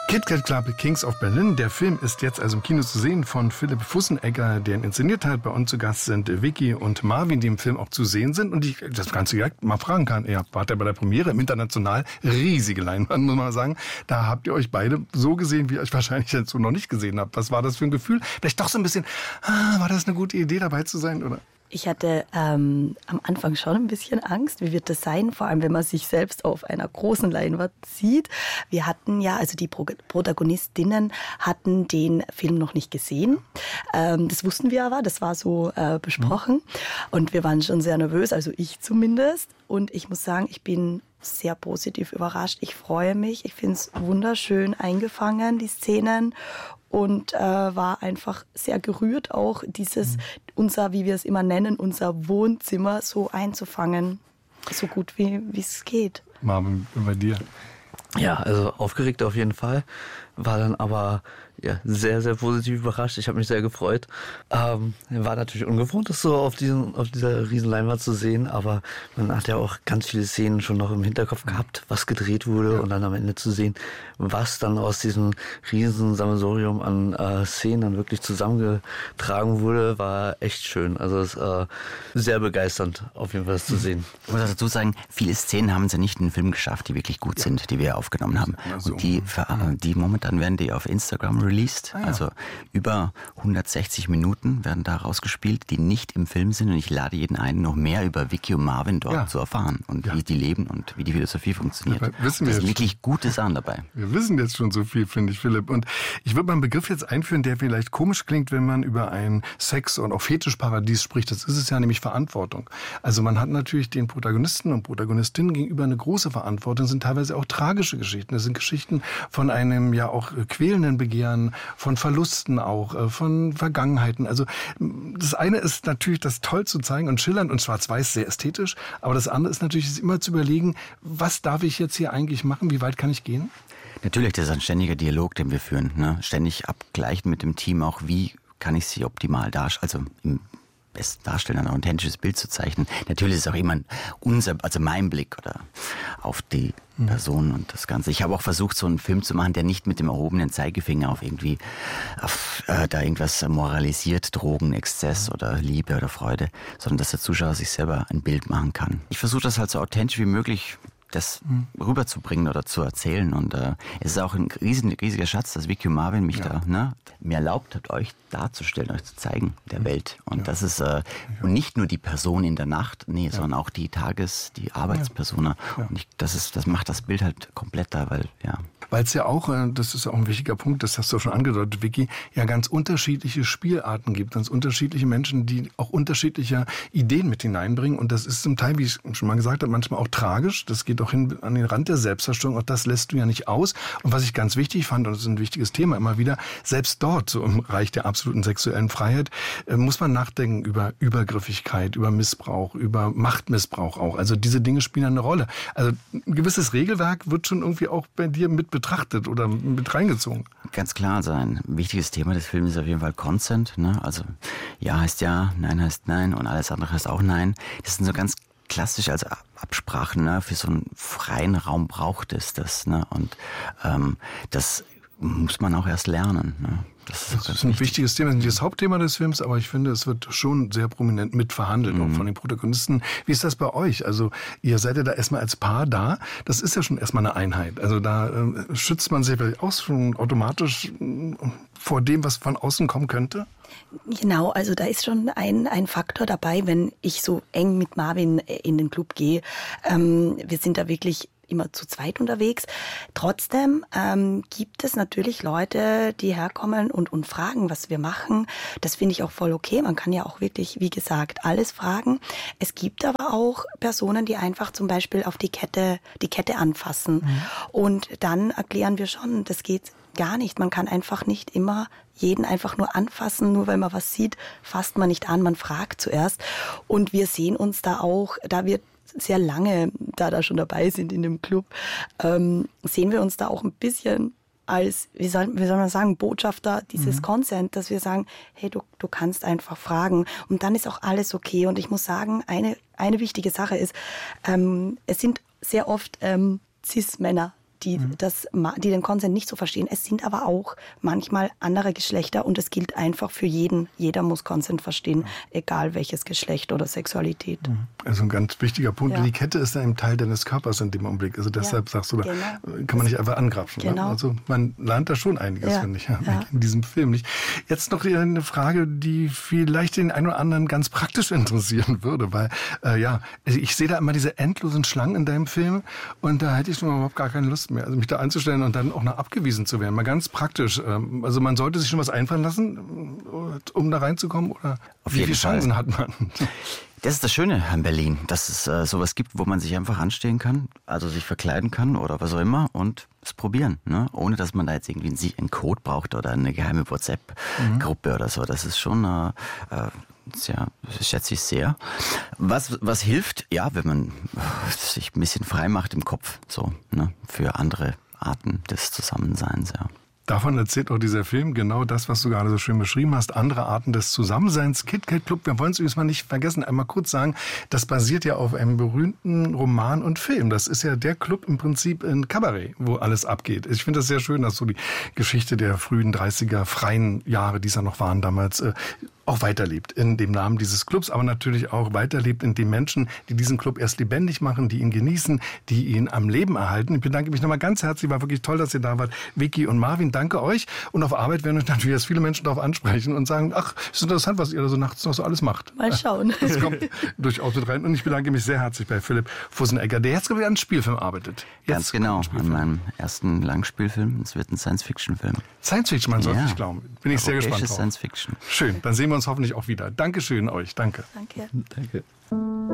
Kit Kat Club, Kings of Berlin. Der Film ist jetzt also im Kino zu sehen von Philipp Fussenegger, der ihn inszeniert hat. Bei uns zu Gast sind Vicky und Marvin, die im Film auch zu sehen sind. Und ich das Ganze direkt mal fragen kann. Ihr wart ja bei der Premiere im International. Riesige Leinwand, muss man sagen. Da habt ihr euch beide so gesehen, wie ihr euch wahrscheinlich jetzt so noch nicht gesehen habt. Was war das für ein Gefühl? Vielleicht doch so ein bisschen, war das eine gute Idee, dabei zu sein, oder? Ich hatte am Anfang schon ein bisschen Angst, wie wird das sein, vor allem wenn man sich selbst auf einer großen Leinwand sieht. Wir hatten ja, also die Protagonistinnen hatten den Film noch nicht gesehen. Das wussten wir aber, das war so besprochen. Und wir waren schon sehr nervös, also ich zumindest. Und ich muss sagen, ich bin sehr positiv überrascht. Ich freue mich, ich finde es wunderschön eingefangen, die Szenen. Und war einfach sehr gerührt, auch dieses, unser, wie wir es immer nennen, unser Wohnzimmer so einzufangen, so gut wie es geht. Marvin, bei dir? Ja, also aufgeregt auf jeden Fall, war dann aber ja, sehr, sehr positiv überrascht. Ich habe mich sehr gefreut. War natürlich ungewohnt, das so auf dieser riesen Leinwand zu sehen, aber man hat ja auch ganz viele Szenen schon noch im Hinterkopf gehabt, was gedreht wurde und dann am Ende zu sehen, was dann aus diesem riesen Sammelsurium an Szenen dann wirklich zusammengetragen wurde, war echt schön. Also es sehr begeisternd, auf jeden Fall das zu sehen. Ich muss dazu sagen, viele Szenen haben sie nicht in den Film geschafft, die wirklich gut sind, die wir aufgenommen haben. Und die momentan werden die auf Instagram released. Also über 160 Minuten werden da rausgespielt, die nicht im Film sind. Und ich lade jeden ein, noch mehr über Vicky und Marvin dort zu erfahren und wie die leben und wie die Philosophie funktioniert. Da sind wirklich gute Sachen dabei. Wir wissen jetzt schon so viel, finde ich, Philipp. Und ich würde mal einen Begriff jetzt einführen, der vielleicht komisch klingt, wenn man über ein Sex- und auch Fetischparadies spricht. Das ist es ja, nämlich Verantwortung. Also man hat natürlich den Protagonisten und Protagonistinnen gegenüber eine große Verantwortung. Das sind teilweise auch tragische Geschichten. Das sind Geschichten von einem ja auch quälenden Begehren, von Verlusten auch, von Vergangenheiten. Also das eine ist natürlich, das toll zu zeigen und schillernd und schwarz-weiß, sehr ästhetisch. Aber das andere ist natürlich, ist immer zu überlegen, was darf ich jetzt hier eigentlich machen? Wie weit kann ich gehen? Natürlich, das ist ein ständiger Dialog, den wir führen. Ne? Ständig abgleichen mit dem Team auch, wie kann ich sie optimal darstellen, also im besten darstellen, ein authentisches Bild zu zeichnen. Natürlich ist es auch immer mein Blick oder auf die Person und das Ganze. Ich habe auch versucht, so einen Film zu machen, der nicht mit dem erhobenen Zeigefinger auf da irgendwas moralisiert, Drogen, Exzess oder Liebe oder Freude, sondern dass der Zuschauer sich selber ein Bild machen kann. Ich versuche das halt so authentisch wie möglich das rüberzubringen oder zu erzählen. Und es ist auch ein riesiger Schatz, dass Vicky und Marvin mich mir erlaubt hat, euch darzustellen, euch zu zeigen, der Welt. Und das ist und nicht nur die Person in der Nacht, sondern auch die Arbeitspersona. Ja. Und das macht das Bild halt komplett da, weil es ja auch, das ist auch ein wichtiger Punkt, das hast du schon angedeutet, Vicky, ja ganz unterschiedliche Spielarten gibt, ganz unterschiedliche Menschen, die auch unterschiedliche Ideen mit hineinbringen. Und das ist zum Teil, wie ich schon mal gesagt habe, manchmal auch tragisch. Das geht auch hin an den Rand der Selbstzerstörung. Auch das lässt du ja nicht aus. Und was ich ganz wichtig fand, und das ist ein wichtiges Thema immer wieder, selbst dort, so im Reich der absoluten sexuellen Freiheit, muss man nachdenken über Übergriffigkeit, über Missbrauch, über Machtmissbrauch auch. Also diese Dinge spielen eine Rolle. Also ein gewisses Regelwerk wird schon irgendwie auch bei dir mit betrachtet oder mit reingezogen. Ganz klar, also ein wichtiges Thema des Films ist auf jeden Fall Consent. Ne? Also ja heißt ja, nein heißt nein und alles andere heißt auch nein. Das sind so ganz klassisch als Absprachen, ne? Für so einen freien Raum braucht es das. Ne? Und das muss man auch erst lernen. Ne? Das ist ein wichtiges Thema, das ist nicht das Hauptthema des Films, aber ich finde, es wird schon sehr prominent mitverhandelt, auch von den Protagonisten. Wie ist das bei euch? Also ihr seid ja da erstmal als Paar da, das ist ja schon erstmal eine Einheit. Also da schützt man sich vielleicht auch schon automatisch vor dem, was von außen kommen könnte? Genau, also da ist schon ein Faktor dabei, wenn ich so eng mit Marvin in den Club gehe. Wir sind da wirklich immer zu zweit unterwegs. Trotzdem gibt es natürlich Leute, die herkommen und fragen, was wir machen. Das finde ich auch voll okay. Man kann ja auch wirklich, wie gesagt, alles fragen. Es gibt aber auch Personen, die einfach zum Beispiel auf die Kette anfassen. Und dann erklären wir schon, das geht gar nicht. Man kann einfach nicht immer jeden einfach nur anfassen, nur weil man was sieht, fasst man nicht an, man fragt zuerst. Und wir sehen uns da auch, da wir sehr lange da schon dabei sind in dem Club, sehen wir uns da auch ein bisschen als, wie soll man sagen, Botschafter dieses Consent, dass wir sagen, hey, du kannst einfach fragen und dann ist auch alles okay. Und ich muss sagen, eine wichtige Sache ist, es sind sehr oft Cis-Männer die den Consent nicht so verstehen. Es sind aber auch manchmal andere Geschlechter und es gilt einfach für jeden. Jeder muss Consent verstehen, egal welches Geschlecht oder Sexualität. Also ein ganz wichtiger Punkt. Ja. Die Kette ist ein Teil deines Körpers in dem Augenblick. Also deshalb sagst du, da kann man nicht einfach angrapschen. Genau. Ne? Also man lernt da schon einiges, finde ich, in diesem Film nicht. Jetzt noch eine Frage, die vielleicht den einen oder anderen ganz praktisch interessieren würde, weil ich sehe da immer diese endlosen Schlangen in deinem Film und da hätte ich schon überhaupt gar keine Lust mehr, also mich da anzustellen und dann auch noch abgewiesen zu werden. Mal ganz praktisch. Also man sollte sich schon was einfallen lassen, um da reinzukommen, oder Auf wie jeden viele Chancen hat man? Das ist das Schöne an Berlin, dass es sowas gibt, wo man sich einfach anstehen kann, also sich verkleiden kann oder was auch immer und es probieren, ne? Ohne dass man da jetzt irgendwie einen Code braucht oder eine geheime WhatsApp-Gruppe oder so. Das ist schon, das schätze ich sehr. Was hilft? Ja, wenn man sich ein bisschen frei macht im Kopf, so, ne? Für andere Arten des Zusammenseins, ja. Davon erzählt auch dieser Film genau das, was du gerade so schön beschrieben hast. Andere Arten des Zusammenseins. KitKat Club, wir wollen es übrigens mal nicht vergessen, einmal kurz sagen, das basiert ja auf einem berühmten Roman und Film. Das ist ja der Club im Prinzip in Cabaret, wo alles abgeht. Ich finde das sehr schön, dass so die Geschichte der frühen 30er freien Jahre, die es ja noch waren damals, auch weiterlebt in dem Namen dieses Clubs, aber natürlich auch weiterlebt in den Menschen, die diesen Club erst lebendig machen, die ihn genießen, die ihn am Leben erhalten. Ich bedanke mich nochmal ganz herzlich, war wirklich toll, dass ihr da wart. Vicky und Marvin, danke euch. Und auf Arbeit werden euch natürlich jetzt viele Menschen darauf ansprechen und sagen, ach, ist interessant, was ihr da so nachts noch so alles macht. Mal schauen. Das kommt durchaus mit rein. Und ich bedanke mich sehr herzlich bei Philipp Fussenegger, der jetzt wieder an einem Spielfilm arbeitet. Ganz genau, an meinem ersten Langspielfilm. Es wird ein Science-Fiction-Film. Science-Fiction, man sollte nicht glauben. Bin ich sehr gespannt drauf. Science-Fiction. Schön, dann sehen wir uns hoffentlich auch wieder. Dankeschön euch, danke. Danke. Danke.